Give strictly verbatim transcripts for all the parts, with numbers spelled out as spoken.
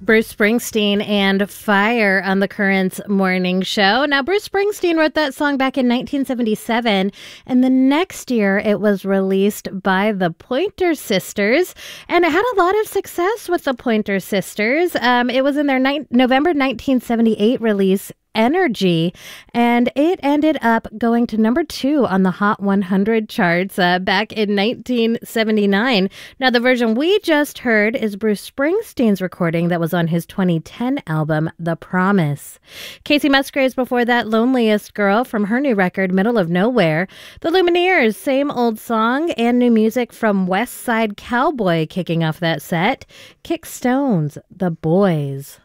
Bruce Springsteen and Fire on the Currents morning show. Now, Bruce Springsteen wrote that song back in nineteen seventy-seven, and the next year it was released by the Pointer Sisters, and it had a lot of success with the Pointer Sisters. Um, it was in their ni- November nineteen seventy-eight release, Energy, and it ended up going to number two on the Hot one hundred charts uh, back in nineteen seventy-nine. Now, the version we just heard is Bruce Springsteen's recording that was on his twenty ten album, The Promise. Casey Musgraves before that, Loneliest Girl, from her new record, Middle of Nowhere. The Lumineers, Same Old Song, and new music from West Side Cowboy kicking off that set. Kick Stones, The Boys.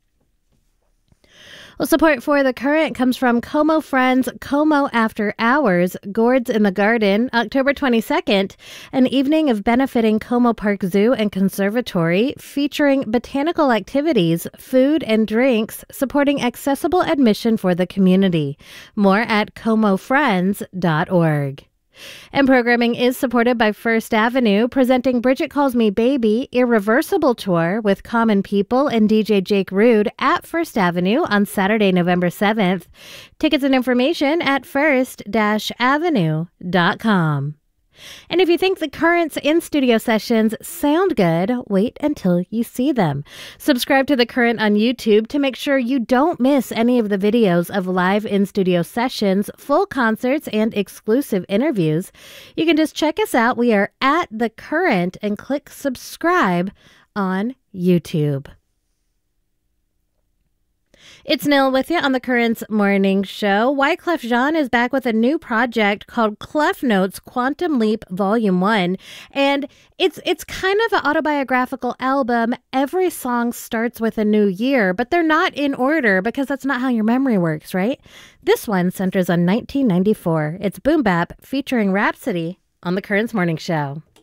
Well, support for The Current comes from Como Friends, Como After Hours, Gourds in the Garden, October twenty-second, an evening of benefiting Como Park Zoo and Conservatory, featuring botanical activities, food, and drinks, supporting accessible admission for the community. More at como friends dot org. And programming is supported by First Avenue, presenting Bridget Calls Me Baby, Irreversible Tour with Common People and D J Jake Rude at First Avenue on Saturday, November seventh. Tickets and information at first dash avenue dot com. And if you think the Currents in-studio sessions sound good, wait until you see them. Subscribe to The Current on YouTube to make sure you don't miss any of the videos of live in-studio sessions, full concerts, and exclusive interviews. You can just check us out. We are at The Current and click subscribe on YouTube. It's Nil with you on the Currents morning show. Wyclef Jean is back with a new project called Clef Notes Quantum Leap Volume one. And it's it's kind of an autobiographical album. Every song starts with a new year, but they're not in order because that's not how your memory works, right? This one centers on nineteen ninety-four. It's Boom Bap featuring Rhapsody on the Currents morning show.